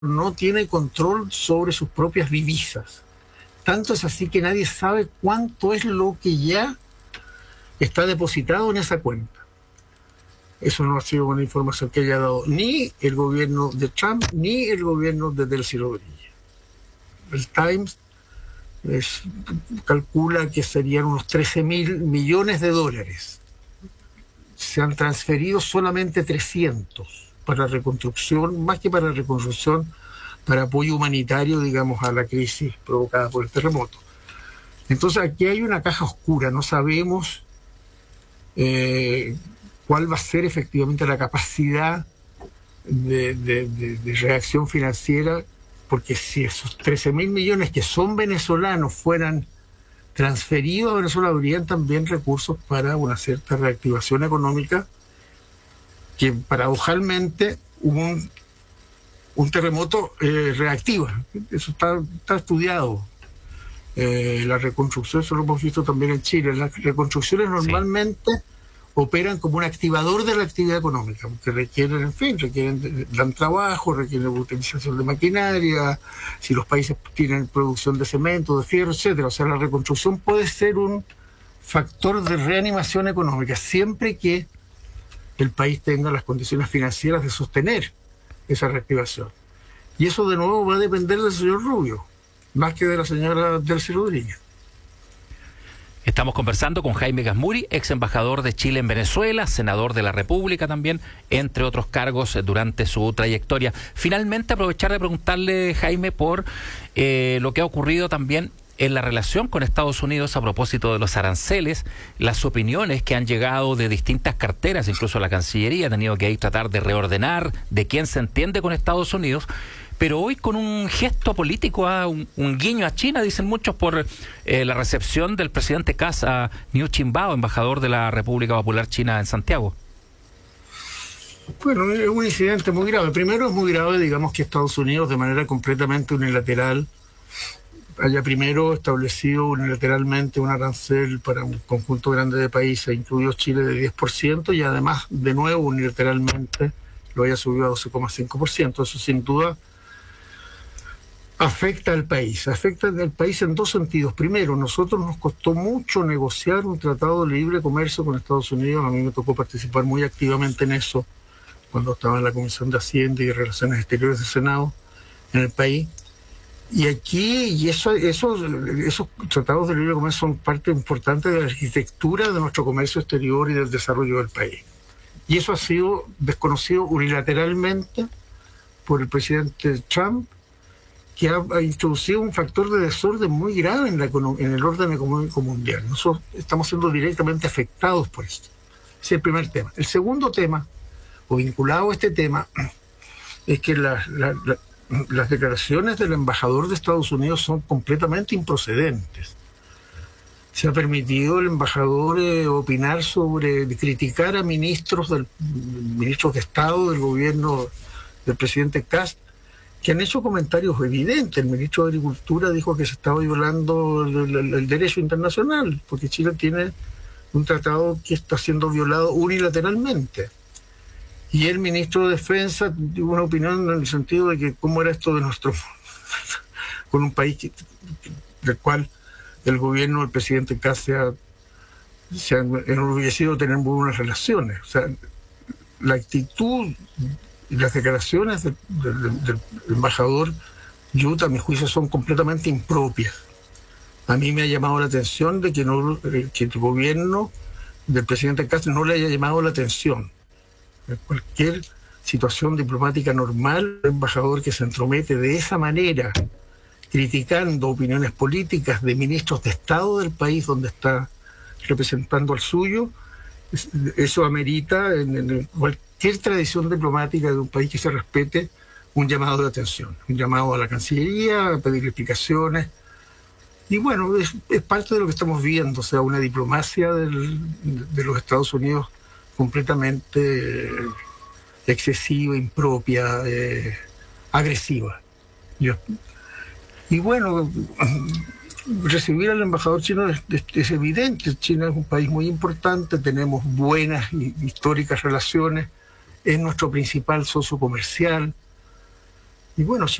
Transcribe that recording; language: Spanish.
no tiene control sobre sus propias divisas. Tanto es así que nadie sabe cuánto es lo que ya está depositado en esa cuenta. Eso no ha sido una información que haya dado ni el gobierno de Trump ni el gobierno de Delcy Rodríguez. El Times calcula que serían unos 13.000 millones de dólares. Se han transferido solamente 300 para reconstrucción, más que para reconstrucción, para apoyo humanitario, digamos, a la crisis provocada por el terremoto. Entonces aquí hay una caja oscura, no sabemos cuál va a ser efectivamente la capacidad de reacción financiera, porque si esos 13.000 millones que son venezolanos fueran transferidos a Venezuela, habrían también recursos para una cierta reactivación económica que paradojalmente un terremoto reactiva. Eso está estudiado. La reconstrucción, eso lo hemos visto también en Chile. Las reconstrucciones normalmente operan como un activador de la actividad económica, porque requieren, dan trabajo, requieren utilización de maquinaria, si los países tienen producción de cemento, de fierro, etcétera. O sea, la reconstrucción puede ser un factor de reanimación económica, siempre que el país tenga las condiciones financieras de sostener esa reactivación. Y eso de nuevo va a depender del señor Rubio, más que de la señora Delcy Rodríguez. Estamos conversando con Jaime Gazmuri, ex embajador de Chile en Venezuela, senador de la República también, entre otros cargos durante su trayectoria. Finalmente, aprovechar de preguntarle, Jaime, por lo que ha ocurrido también en la relación con Estados Unidos a propósito de los aranceles, las opiniones que han llegado de distintas carteras, incluso la Cancillería ha tenido que ahí tratar de reordenar de quién se entiende con Estados Unidos, pero hoy con un gesto político, un guiño a China, dicen muchos, por la recepción del presidente Kass a Niu Qinbao, embajador de la República Popular China en Santiago. Bueno, es un incidente muy grave. Primero, es muy grave, digamos, que Estados Unidos, de manera completamente unilateral, haya primero establecido unilateralmente un arancel para un conjunto grande de países, incluido Chile, de 10%, y además, de nuevo, unilateralmente lo haya subido a 12,5%. Eso, sin duda, afecta al país en dos sentidos. Primero, nosotros nos costó mucho negociar un tratado de libre comercio con Estados Unidos. A mí me tocó participar muy activamente en eso cuando estaba en la Comisión de Hacienda y Relaciones Exteriores del Senado en el país. Y aquí, esos tratados de libre comercio son parte importante de la arquitectura de nuestro comercio exterior y del desarrollo del país. Y eso ha sido desconocido unilateralmente por el presidente Trump, que ha introducido un factor de desorden muy grave en el orden económico mundial. Nosotros estamos siendo directamente afectados por esto. Ese es el primer tema. El segundo tema, o vinculado a este tema, es que las declaraciones del embajador de Estados Unidos son completamente improcedentes. Se ha permitido al embajador opinar criticar a ministros de Estado del gobierno del presidente Kass, que han hecho comentarios evidentes. El ministro de Agricultura dijo que se estaba violando el derecho internacional, porque Chile tiene un tratado que está siendo violado unilateralmente. Y el ministro de Defensa dio una opinión en el sentido de que cómo era esto de con un país del cual el gobierno del presidente Kass se ha enorgullecido de tener muy buenas relaciones. O sea, la actitud y las declaraciones del embajador Yuta, a mi juicio, son completamente impropias. A mí me ha llamado la atención de que el gobierno del presidente Castro no le haya llamado la atención. En cualquier situación diplomática normal, el embajador que se entromete de esa manera, criticando opiniones políticas de ministros de Estado del país donde está representando al suyo, eso amerita en cualquier tradición diplomática de un país que se respete un llamado de atención, un llamado a la Cancillería a pedir explicaciones. Y bueno, es parte de lo que estamos viendo, o sea, una diplomacia de los Estados Unidos completamente excesiva, impropia, agresiva. Y bueno, recibir al embajador chino es evidente. China es un país muy importante, tenemos buenas y históricas relaciones, es nuestro principal socio comercial. Y bueno,